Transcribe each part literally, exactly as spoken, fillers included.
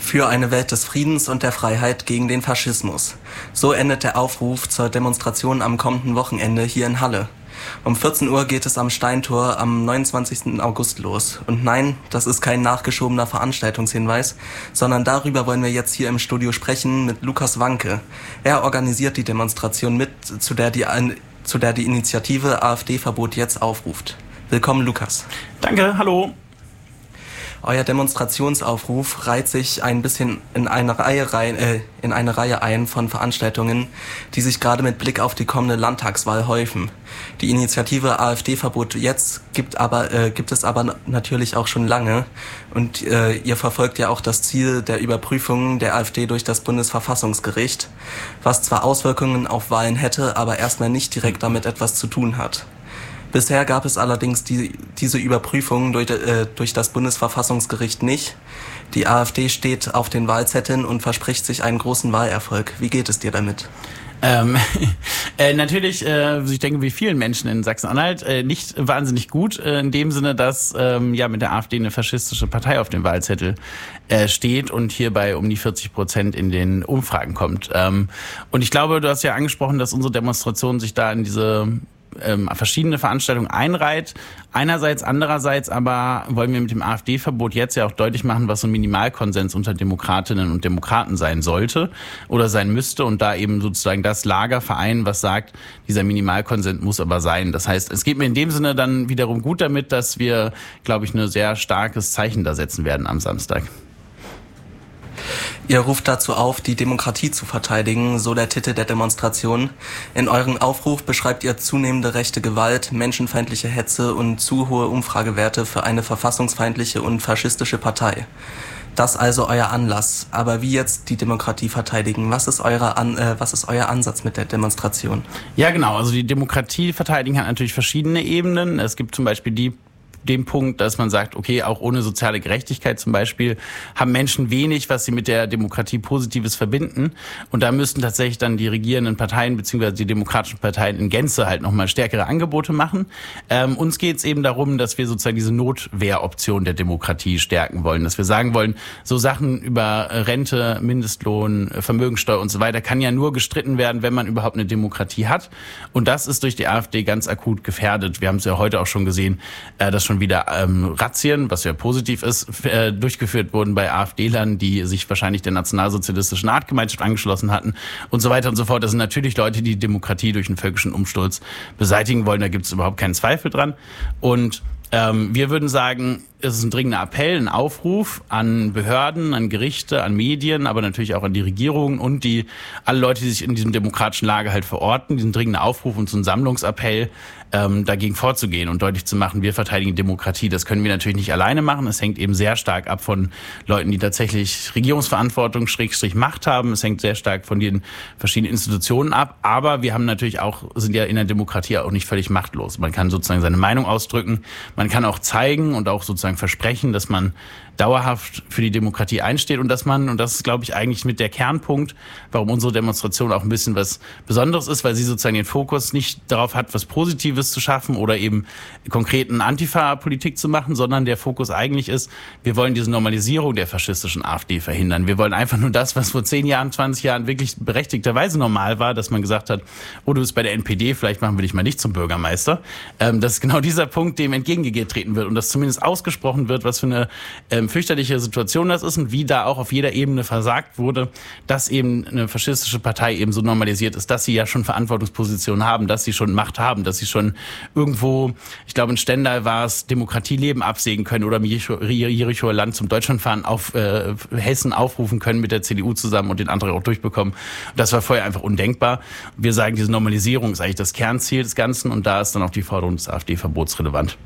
Für eine Welt des Friedens und der Freiheit gegen den Faschismus. So endet der Aufruf zur Demonstration am kommenden Wochenende hier in Halle. Um vierzehn Uhr geht es am Steintor am neunundzwanzigsten August los. Und nein, das ist kein nachgeschobener Veranstaltungshinweis, sondern darüber wollen wir jetzt hier im Studio sprechen mit Lukas Wanke. Er organisiert die Demonstration mit, zu der die, zu der die Initiative AfD-Verbot jetzt aufruft. Willkommen, Lukas. Danke, hallo. Euer Demonstrationsaufruf reiht sich ein bisschen in eine Reihe rein, äh, in eine Reihe ein von Veranstaltungen, die sich gerade mit Blick auf die kommende Landtagswahl häufen. Die Initiative AfD-Verbot jetzt gibt aber äh, gibt es aber natürlich auch schon lange und äh, ihr verfolgt ja auch das Ziel der Überprüfung der AfD durch das Bundesverfassungsgericht, was zwar Auswirkungen auf Wahlen hätte, aber erstmal nicht direkt damit etwas zu tun hat. Bisher gab es allerdings die, diese Überprüfung durch, äh, durch das Bundesverfassungsgericht nicht. Die AfD steht auf den Wahlzetteln und verspricht sich einen großen Wahlerfolg. Wie geht es dir damit? Ähm, äh, natürlich, äh, ich denke, wie vielen Menschen in Sachsen-Anhalt, äh, nicht wahnsinnig gut, äh, in dem Sinne, dass ähm, ja mit der AfD eine faschistische Partei auf dem Wahlzettel äh, steht und hierbei um die vierzig Prozent in den Umfragen kommt. Ähm, und ich glaube, du hast ja angesprochen, dass unsere Demonstration sich da in diese Ähm, verschiedene Veranstaltungen einreiht. Einerseits, andererseits aber wollen wir mit dem AfD-Verbot jetzt ja auch deutlich machen, was so ein Minimalkonsens unter Demokratinnen und Demokraten sein sollte oder sein müsste und da eben sozusagen das Lager vereinen, was sagt, dieser Minimalkonsens muss aber sein. Das heißt, es geht mir in dem Sinne dann wiederum gut damit, dass wir, glaube ich, ein sehr starkes Zeichen da setzen werden am Samstag. Ihr ruft dazu auf, die Demokratie zu verteidigen, so der Titel der Demonstration. In eurem Aufruf beschreibt ihr zunehmende rechte Gewalt, menschenfeindliche Hetze und zu hohe Umfragewerte für eine verfassungsfeindliche und faschistische Partei. Das also euer Anlass. Aber wie jetzt die Demokratie verteidigen? Was ist, eure An- äh, was ist euer Ansatz mit der Demonstration? Ja, genau. Also die Demokratie verteidigen hat natürlich verschiedene Ebenen. Es gibt zum Beispiel die dem Punkt, dass man sagt, okay, auch ohne soziale Gerechtigkeit zum Beispiel haben Menschen wenig, was sie mit der Demokratie Positives verbinden. Und da müssten tatsächlich dann die regierenden Parteien bzw. die demokratischen Parteien in Gänze halt nochmal stärkere Angebote machen. Ähm, uns geht es eben darum, dass wir sozusagen diese Notwehroption der Demokratie stärken wollen. Dass wir sagen wollen, so Sachen über Rente, Mindestlohn, Vermögensteuer und so weiter kann ja nur gestritten werden, wenn man überhaupt eine Demokratie hat. Und das ist durch die AfD ganz akut gefährdet. Wir haben es ja heute auch schon gesehen, äh, dass schon wieder ähm, Razzien, was ja positiv ist, äh, durchgeführt wurden bei AfD-Lern, die sich wahrscheinlich der nationalsozialistischen Artgemeinschaft angeschlossen hatten und so weiter und so fort. Das sind natürlich Leute, die Demokratie durch einen völkischen Umsturz beseitigen wollen. Da gibt es überhaupt keinen Zweifel dran. Und ähm, wir würden sagen, es ist ein dringender Appell, ein Aufruf an Behörden, an Gerichte, an Medien, aber natürlich auch an die Regierungen und die alle Leute, die sich in diesem demokratischen Lager halt verorten, diesen dringenden Aufruf und so einen Sammlungsappell, ähm, dagegen vorzugehen und deutlich zu machen, wir verteidigen Demokratie. Das können wir natürlich nicht alleine machen. Es hängt eben sehr stark ab von Leuten, die tatsächlich Regierungsverantwortung, Schrägstrich Macht haben. Es hängt sehr stark von den verschiedenen Institutionen ab. Aber wir haben natürlich auch, sind ja in der Demokratie auch nicht völlig machtlos. Man kann sozusagen seine Meinung ausdrücken. Man kann auch zeigen und auch sozusagen versprechen, dass man dauerhaft für die Demokratie einsteht und dass man, und das ist, glaube ich, eigentlich mit der Kernpunkt, warum unsere Demonstration auch ein bisschen was Besonderes ist, weil sie sozusagen den Fokus nicht darauf hat, was Positives zu schaffen oder eben konkreten Antifa-Politik zu machen, sondern der Fokus eigentlich ist, wir wollen diese Normalisierung der faschistischen AfD verhindern. Wir wollen einfach nur das, was vor zehn Jahren, zwanzig Jahren wirklich berechtigterweise normal war, dass man gesagt hat, oh, du bist bei der N P D, vielleicht machen wir dich mal nicht zum Bürgermeister. Ähm, das ist genau dieser Punkt, dem entgegengetreten wird und dass zumindest ausgesprochen wird, was für eine ähm, fürchterliche Situation das ist und wie da auch auf jeder Ebene versagt wurde, dass eben eine faschistische Partei eben so normalisiert ist, dass sie ja schon Verantwortungspositionen haben, dass sie schon Macht haben, dass sie schon irgendwo, ich glaube in Stendal war es, Demokratieleben absägen können oder im Jerichoer Land zum Deutschlandfahren auf äh, Hessen aufrufen können mit der C D U zusammen und den Antrag auch durchbekommen. Das war vorher einfach undenkbar. Wir sagen, diese Normalisierung ist eigentlich das Kernziel des Ganzen und da ist dann auch die Forderung des AfD-Verbots relevant.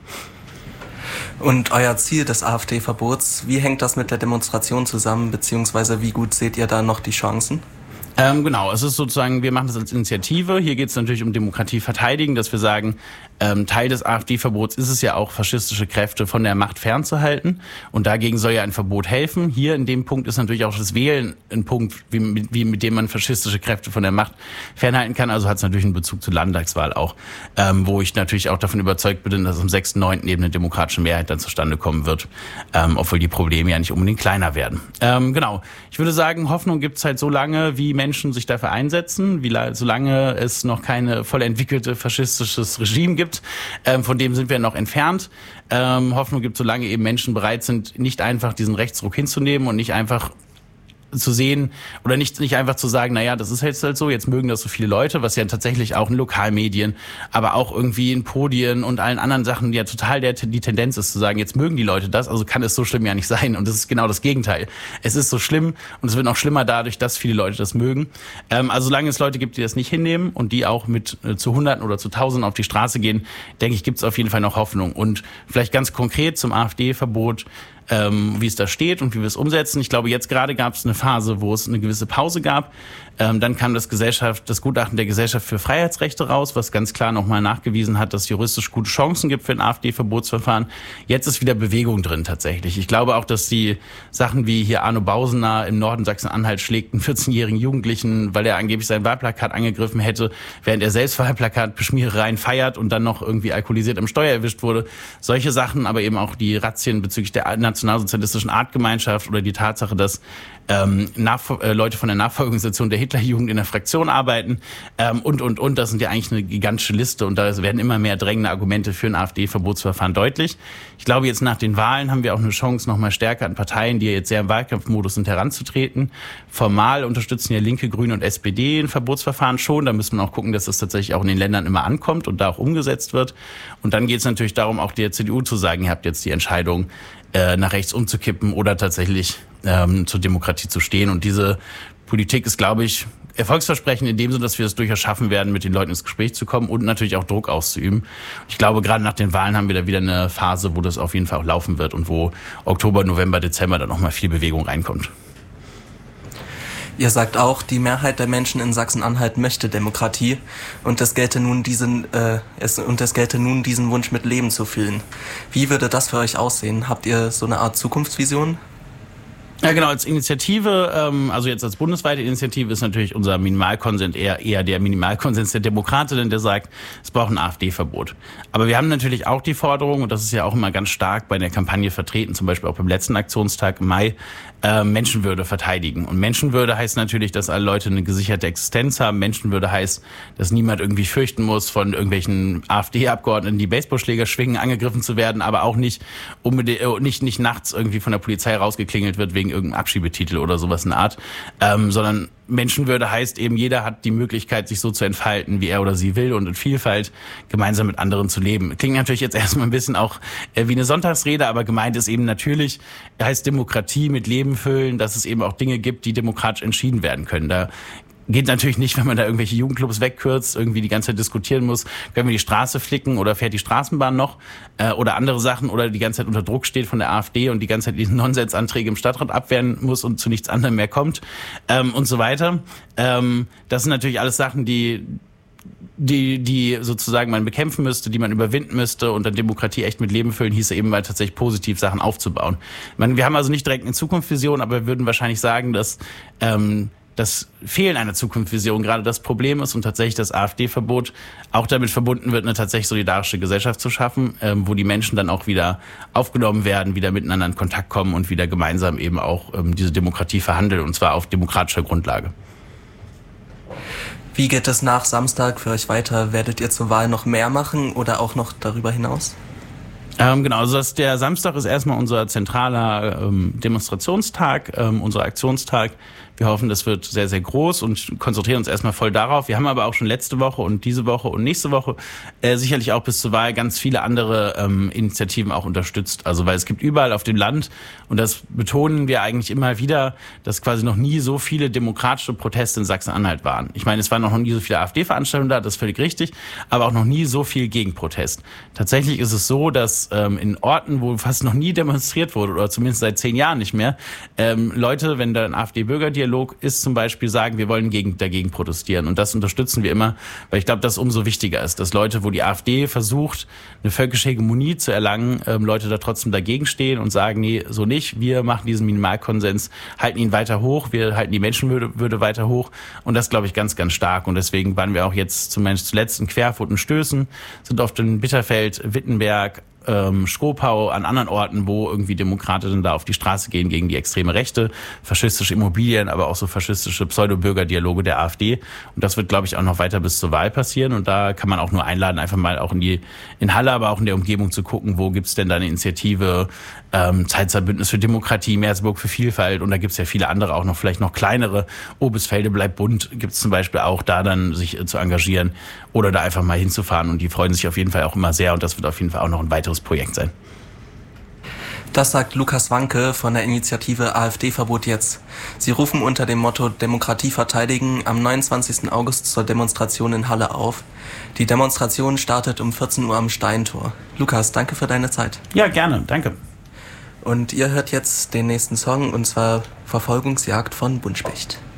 Und euer Ziel des AfD-Verbots, wie hängt das mit der Demonstration zusammen, beziehungsweise wie gut seht ihr da noch die Chancen? Ähm, genau, es ist sozusagen, wir machen das als Initiative. Hier geht es natürlich um Demokratie verteidigen, dass wir sagen, ähm, Teil des AfD-Verbots ist es ja auch, faschistische Kräfte von der Macht fernzuhalten. Und dagegen soll ja ein Verbot helfen. Hier in dem Punkt ist natürlich auch das Wählen ein Punkt, wie, wie mit dem man faschistische Kräfte von der Macht fernhalten kann. Also hat es natürlich einen Bezug zur Landtagswahl auch, ähm, wo ich natürlich auch davon überzeugt bin, dass am sechsten neunten eben eine demokratische Mehrheit dann zustande kommen wird, ähm, obwohl die Probleme ja nicht unbedingt kleiner werden. Ähm, genau, ich würde sagen, Hoffnung gibt es halt so lange, wie Menschen sich dafür einsetzen, wie solange es noch keine voll entwickelte faschistisches Regime gibt. Ähm, von dem sind wir noch entfernt. Ähm, Hoffnung gibt, solange eben Menschen bereit sind, nicht einfach diesen Rechtsruck hinzunehmen und nicht einfach zu sehen oder nicht nicht einfach zu sagen, naja, das ist jetzt halt so, jetzt mögen das so viele Leute, was ja tatsächlich auch in Lokalmedien, aber auch irgendwie in Podien und allen anderen Sachen ja total der, die Tendenz ist zu sagen, jetzt mögen die Leute das, also kann es so schlimm ja nicht sein. Und das ist genau das Gegenteil. Es ist so schlimm und es wird noch schlimmer dadurch, dass viele Leute das mögen. Ähm, also solange es Leute gibt, die das nicht hinnehmen und die auch mit äh, zu Hunderten oder zu Tausenden auf die Straße gehen, denke ich, gibt es auf jeden Fall noch Hoffnung. Und vielleicht ganz konkret zum AfD-Verbot, Ähm, wie es da steht und wie wir es umsetzen. Ich glaube, jetzt gerade gab es eine Phase, wo es eine gewisse Pause gab. Ähm, dann kam das Gesellschaft, das Gutachten der Gesellschaft für Freiheitsrechte raus, was ganz klar nochmal nachgewiesen hat, dass es juristisch gute Chancen gibt für ein AfD-Verbotsverfahren. Jetzt ist wieder Bewegung drin tatsächlich. Ich glaube auch, dass die Sachen wie hier Arno Bausener im Norden Sachsen-Anhalt schlägt einen vierzehnjährigen Jugendlichen, weil er angeblich sein Wahlplakat angegriffen hätte, während er selbst Wahlplakatbeschmierereien feiert und dann noch irgendwie alkoholisiert am Steuer erwischt wurde. Solche Sachen, aber eben auch die Razzien bezüglich der nationalsozialistischen Artgemeinschaft oder die Tatsache, dass ähm, Nachf- äh, Leute von der Nachfolgeorganisation der Hitlerjugend in der Fraktion arbeiten ähm, und, und, und. Das sind ja eigentlich eine gigantische Liste und da werden immer mehr drängende Argumente für ein AfD-Verbotsverfahren deutlich. Ich glaube, jetzt nach den Wahlen haben wir auch eine Chance, noch mal stärker an Parteien, die jetzt sehr im Wahlkampfmodus sind, heranzutreten. Formal unterstützen ja Linke, Grüne und S P D ein Verbotsverfahren schon. Da müssen wir auch gucken, dass das tatsächlich auch in den Ländern immer ankommt und da auch umgesetzt wird. Und dann geht es natürlich darum, auch der C D U zu sagen, ihr habt jetzt die Entscheidung, äh, nach rechts umzukippen oder tatsächlich ähm, zur Demokratie zu stehen. Und diese Politik ist, glaube ich, erfolgsversprechend in dem Sinne, dass wir es durchaus schaffen werden, mit den Leuten ins Gespräch zu kommen und natürlich auch Druck auszuüben. Ich glaube, gerade nach den Wahlen haben wir da wieder eine Phase, wo das auf jeden Fall auch laufen wird und wo Oktober, November, Dezember dann nochmal viel Bewegung reinkommt. Ihr sagt auch, die Mehrheit der Menschen in Sachsen-Anhalt möchte Demokratie und es gelte nun diesen äh, es, und es gelte nun diesen Wunsch mit Leben zu füllen. Wie würde das für euch aussehen? Habt ihr so eine Art Zukunftsvision? Ja, genau, als Initiative, ähm, also jetzt als bundesweite Initiative ist natürlich unser Minimalkonsens eher, eher der Minimalkonsens der Demokratinnen, der sagt, es braucht ein AfD-Verbot. Aber wir haben natürlich auch die Forderung, und das ist ja auch immer ganz stark bei der Kampagne vertreten, zum Beispiel auch beim letzten Aktionstag im Mai, äh, Menschenwürde verteidigen. Und Menschenwürde heißt natürlich, dass alle Leute eine gesicherte Existenz haben. Menschenwürde heißt, dass niemand irgendwie fürchten muss, von irgendwelchen AfD-Abgeordneten, die Baseballschläger schwingen, angegriffen zu werden, aber auch nicht unbedingt, nicht, nicht nachts irgendwie von der Polizei rausgeklingelt wird wegen irgendeinem Abschiebetitel oder sowas in der Art, ähm, sondern Menschenwürde heißt eben, jeder hat die Möglichkeit, sich so zu entfalten, wie er oder sie will und in Vielfalt gemeinsam mit anderen zu leben. Klingt natürlich jetzt erstmal ein bisschen auch äh, wie eine Sonntagsrede, aber gemeint ist eben natürlich, heißt Demokratie mit Leben füllen, dass es eben auch Dinge gibt, die demokratisch entschieden werden können. Da geht natürlich nicht, wenn man da irgendwelche Jugendclubs wegkürzt, irgendwie die ganze Zeit diskutieren muss, können wir die Straße flicken oder fährt die Straßenbahn noch äh, oder andere Sachen oder die ganze Zeit unter Druck steht von der AfD und die ganze Zeit diese Nonsensanträge im Stadtrat abwehren muss und zu nichts anderem mehr kommt ähm, und so weiter. Ähm, das sind natürlich alles Sachen, die die die sozusagen man bekämpfen müsste, die man überwinden müsste und dann Demokratie echt mit Leben füllen, hieße eben mal tatsächlich positiv Sachen aufzubauen. Ich meine, wir haben also nicht direkt eine Zukunftsvision, aber wir würden wahrscheinlich sagen, dass ähm, das Fehlen einer Zukunftsvision gerade das Problem ist und tatsächlich das AfD-Verbot auch damit verbunden wird, eine tatsächlich solidarische Gesellschaft zu schaffen, ähm, wo die Menschen dann auch wieder aufgenommen werden, wieder miteinander in Kontakt kommen und wieder gemeinsam eben auch ähm, diese Demokratie verhandeln und zwar auf demokratischer Grundlage. Wie geht es nach Samstag für euch weiter? Werdet ihr zur Wahl noch mehr machen oder auch noch darüber hinaus? Ähm, genau, also das, der Samstag ist erstmal unser zentraler ähm, Demonstrationstag, ähm, unser Aktionstag. Wir hoffen, das wird sehr, sehr groß und konzentrieren uns erstmal voll darauf. Wir haben aber auch schon letzte Woche und diese Woche und nächste Woche äh, sicherlich auch bis zur Wahl ganz viele andere ähm, Initiativen auch unterstützt. Also weil es gibt überall auf dem Land, und das betonen wir eigentlich immer wieder, dass quasi noch nie so viele demokratische Proteste in Sachsen-Anhalt waren. Ich meine, es waren noch nie so viele AfD-Veranstaltungen da, das ist völlig richtig, aber auch noch nie so viel Gegenprotest. Tatsächlich ist es so, dass ähm, in Orten, wo fast noch nie demonstriert wurde, oder zumindest seit zehn Jahren nicht mehr, ähm, Leute, wenn da ein AfD-Bürgerdialog Bürgerdialog ist zum Beispiel sagen, wir wollen gegen, dagegen protestieren. Und das unterstützen wir immer, weil ich glaube, dass umso wichtiger ist, dass Leute, wo die AfD versucht, eine völkische Hegemonie zu erlangen, ähm, Leute da trotzdem dagegen stehen und sagen, nee, so nicht. Wir machen diesen Minimalkonsens, halten ihn weiter hoch, wir halten die Menschenwürde Würde weiter hoch. Und das glaube ich ganz, ganz stark. Und deswegen waren wir auch jetzt zumindest zuletzt in Querfurt und Stößen, sind oft in Bitterfeld, Wittenberg, ähm, Schkopau, an anderen Orten, wo irgendwie Demokratinnen da auf die Straße gehen gegen die extreme Rechte, faschistische Immobilien, aber auch so faschistische Pseudo-Bürgerdialoge der AfD. Und das wird, glaube ich, auch noch weiter bis zur Wahl passieren. Und da kann man auch nur einladen, einfach mal auch in die in Halle, aber auch in der Umgebung zu gucken, wo gibt's denn da eine Initiative, ähm, Zeitzeitbündnis für Demokratie, Meersburg für Vielfalt. Und da gibt's ja viele andere, auch noch vielleicht noch kleinere. Oebisfelde bleibt bunt, gibt's zum Beispiel auch, da dann sich äh, zu engagieren oder da einfach mal hinzufahren. Und die freuen sich auf jeden Fall auch immer sehr. Und das wird auf jeden Fall auch noch ein weiteres Projekt sein. Das sagt Lukas Wanke von der Initiative AfD-Verbot jetzt. Sie rufen unter dem Motto Demokratie verteidigen am neunundzwanzigsten August zur Demonstration in Halle auf. Die Demonstration startet um vierzehn Uhr am Steintor. Lukas, danke für deine Zeit. Ja, gerne, danke. Und ihr hört jetzt den nächsten Song, und zwar Verfolgungsjagd von Buntspecht.